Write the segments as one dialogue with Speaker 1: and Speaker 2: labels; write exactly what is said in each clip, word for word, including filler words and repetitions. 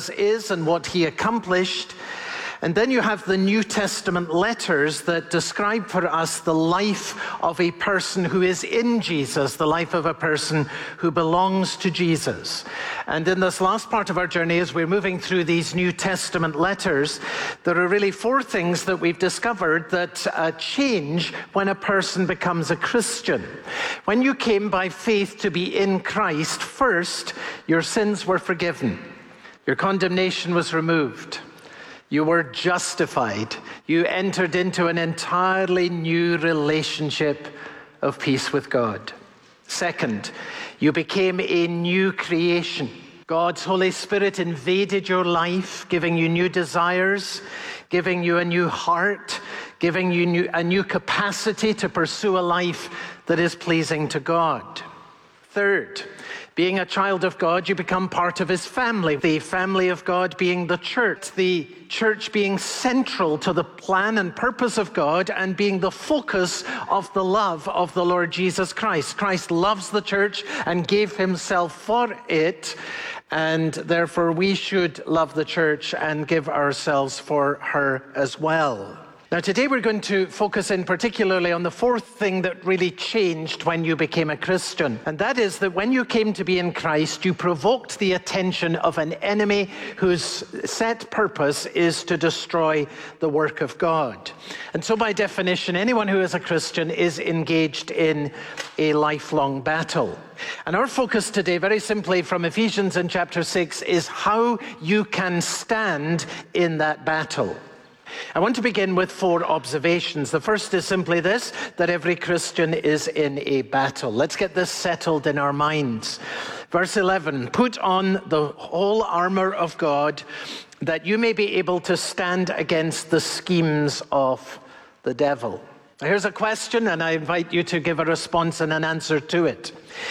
Speaker 1: Jesus is and what he accomplished. And then you have the New Testament letters that describe for us the life of a person who is in Jesus, the life of a person who belongs to Jesus. And in this last part of our journey, as we're moving through these New Testament letters, there are really four things that we've discovered that uh, change when a person becomes a Christian. When you came by faith to be in Christ, first, your sins were forgiven. Your condemnation was removed. You were justified. You entered into an entirely new relationship of peace with God. Second, you became a new creation. God's Holy Spirit invaded your life, giving you new desires, giving you a new heart, giving you new, a new capacity to pursue a life that is pleasing to God. Third, being a child of God, you become part of his family. The family of God being the church, the church being central to the plan and purpose of God and being the focus of the love of the Lord Jesus Christ. Christ loves the church and gave himself for it, and therefore we should love the church and give ourselves for her as well. Now today we're going to focus in particularly on the fourth thing that really changed when you became a Christian. And that is that when you came to be in Christ, you provoked the attention of an enemy whose set purpose is to destroy the work of God. And so by definition, anyone who is a Christian is engaged in a lifelong battle. And our focus today, very simply from Ephesians in chapter six, is how you can stand in that battle. I want to begin with four observations. The first is simply this, that every Christian is in a battle. Let's get this settled in our minds. Verse eleven, put on the whole armor of God that you may be able to stand against the schemes of the devil. Now, here's a question, and I invite you to give a response and an answer to it.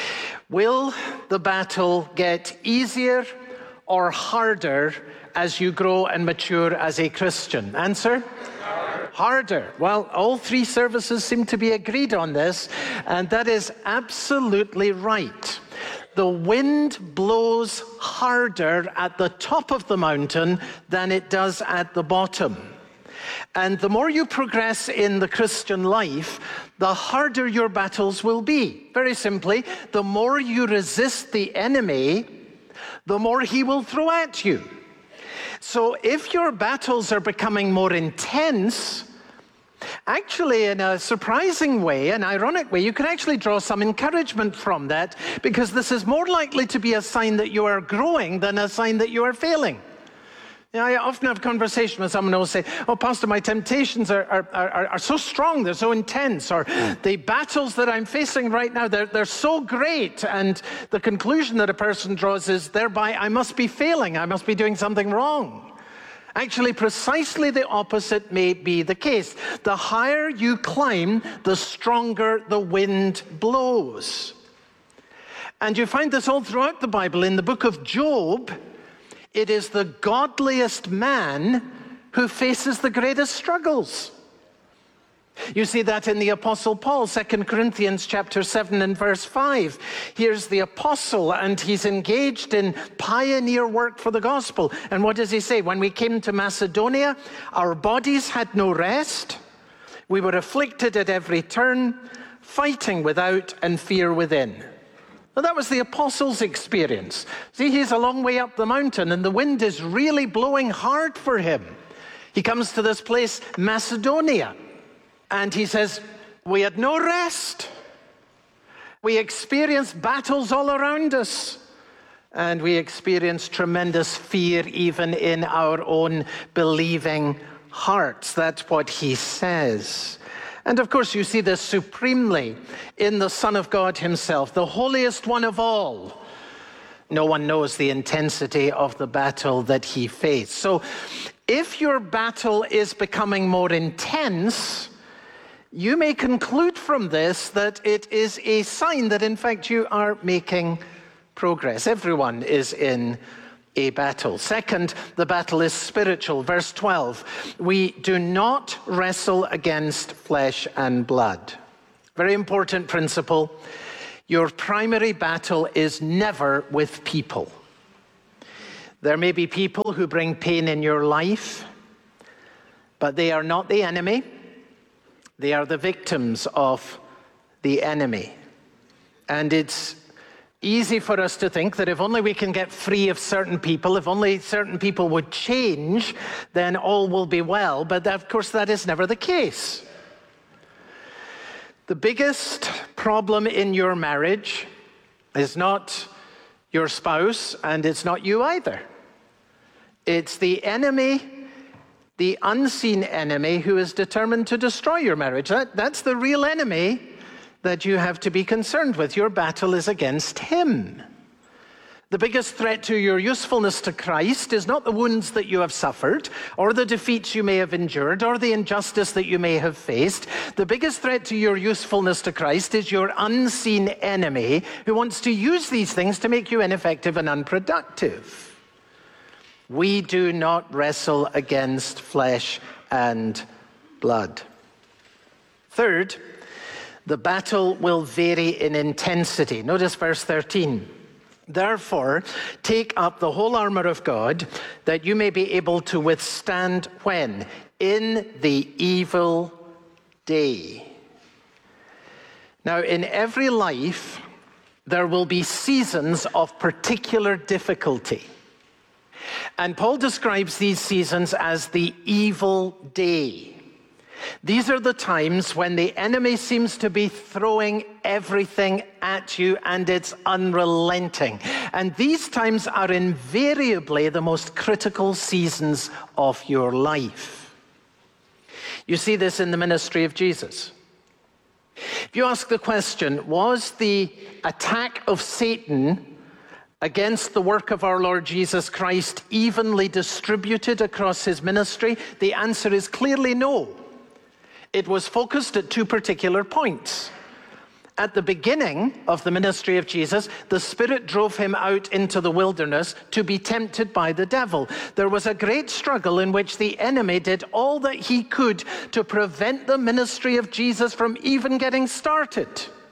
Speaker 1: Will the battle get easier or harder as you grow and mature as a Christian? Answer? Harder. Harder. Well, all three services seem to be agreed on this, and that is absolutely right. The wind blows harder at the top of the mountain than it does at the bottom. And the more you progress in the Christian life, the harder your battles will be. Very simply, the more you resist the enemy, the more he will throw at you. So if your battles are becoming more intense, actually in a surprising way, an ironic way, you can actually draw some encouragement from that, because this is more likely to be a sign that you are growing than a sign that you are failing. You know, I often have conversation with someone who will say, oh, Pastor, my temptations are, are, are, are so strong, they're so intense, or the battles that I'm facing right now, they're, they're so great. And the conclusion that a person draws is, thereby I must be failing, I must be doing something wrong. Actually, precisely the opposite may be the case. The higher you climb, the stronger the wind blows. And you find this all throughout the Bible. In the book of Job, it is the godliest man who faces the greatest struggles. You see that in the Apostle Paul, Second Corinthians chapter seven and verse five. Here's the apostle, and he's engaged in pioneer work for the gospel. And what does he say? When we came to Macedonia, our bodies had no rest. We were afflicted at every turn, fighting without and fear within. Well, that was the apostle's experience. See, he's a long way up the mountain, and the wind is really blowing hard for him. He comes to this place, Macedonia, and he says, we had no rest. We experienced battles all around us, and we experienced tremendous fear even in our own believing hearts. That's what he says. And of course, you see this supremely in the Son of God himself, the holiest one of all. No one knows the intensity of the battle that he faced. So if your battle is becoming more intense, you may conclude from this that it is a sign that, in fact, you are making progress. Everyone is in a battle. Second, the battle is spiritual. Verse twelve, we do not wrestle against flesh and blood. Very important principle. Your primary battle is never with people. There may be people who bring pain in your life, but they are not the enemy. They are the victims of the enemy. And it's easy for us to think that if only we can get free of certain people, if only certain people would change, then all will be well. But of course, that is never the case. The biggest problem in your marriage is not your spouse, and it's not you either. It's the enemy, the unseen enemy, who is determined to destroy your marriage. That, that's the real enemy that you have to be concerned with. Your battle is against him. The biggest threat to your usefulness to Christ is not the wounds that you have suffered, or the defeats you may have endured, or the injustice that you may have faced. The biggest threat to your usefulness to Christ is your unseen enemy, who wants to use these things to make you ineffective and unproductive. We do not wrestle against flesh and blood. Third, the battle will vary in intensity. Notice verse thirteen. Therefore, take up the whole armor of God, that you may be able to withstand when? In the evil day. Now, in every life, there will be seasons of particular difficulty. And Paul describes these seasons as the evil day. These are the times when the enemy seems to be throwing everything at you, and it's unrelenting. And these times are invariably the most critical seasons of your life. You see this in the ministry of Jesus. If you ask the question, was the attack of Satan against the work of our Lord Jesus Christ evenly distributed across his ministry? The answer is clearly no. It was focused at two particular points. At the beginning of the ministry of Jesus, the Spirit drove him out into the wilderness to be tempted by the devil. There was a great struggle in which the enemy did all that he could to prevent the ministry of Jesus from even getting started.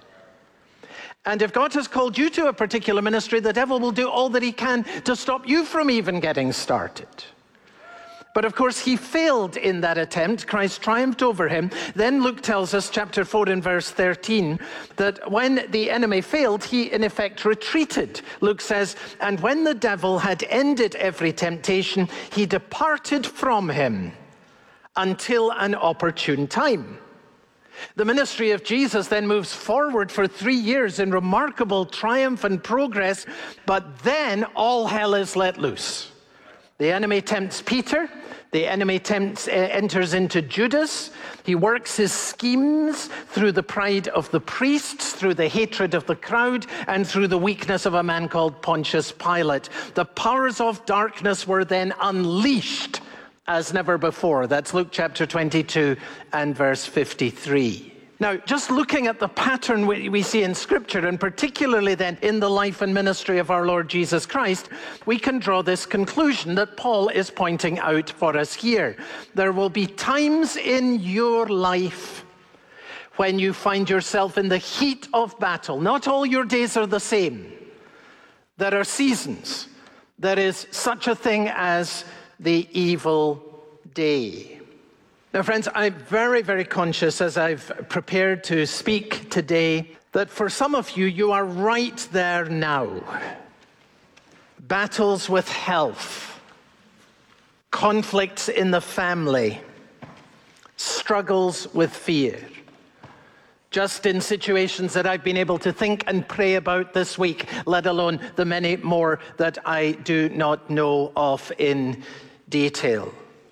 Speaker 1: And if God has called you to a particular ministry, the devil will do all that he can to stop you from even getting started. But of course, he failed in that attempt. Christ triumphed over him. Then Luke tells us, chapter four and verse thirteen, that when the enemy failed, he in effect retreated. Luke says, and when the devil had ended every temptation, he departed from him until an opportune time. The ministry of Jesus then moves forward for three years in remarkable triumph and progress, but then all hell is let loose. The enemy tempts Peter. The enemy tempts, uh, enters into Judas. He works his schemes through the pride of the priests, through the hatred of the crowd, and through the weakness of a man called Pontius Pilate. The powers of darkness were then unleashed as never before. That's Luke chapter twenty-two and verse fifty-three. Now, just looking at the pattern we see in Scripture, and particularly then in the life and ministry of our Lord Jesus Christ, we can draw this conclusion that Paul is pointing out for us here. There will be times in your life when you find yourself in the heat of battle. Not all your days are the same. There are seasons. There is such a thing as the evil day. Now, friends, I'm very, very conscious as I've prepared to speak today that for some of you, you are right there now. Battles with health, conflicts in the family, struggles with fear. Just in situations that I've been able to think and pray about this week, let alone the many more that I do not know of in detail.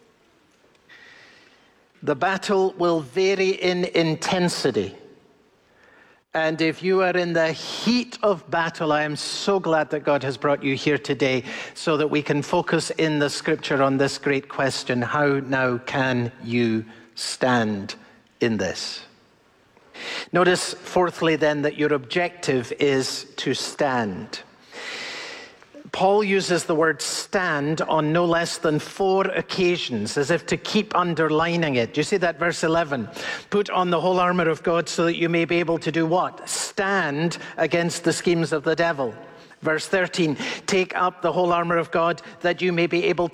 Speaker 1: The battle will vary in intensity. And if you are in the heat of battle, I am so glad that God has brought you here today so that we can focus in the Scripture on this great question: how now can you stand in this? Notice, fourthly, then, that your objective is to stand. Paul uses the word stand on no less than four occasions, as if to keep underlining it. Do you see that? Verse eleven. Put on the whole armor of God so that you may be able to do what? Stand against the schemes of the devil. Verse thirteen, take up the whole armor of God that you may be able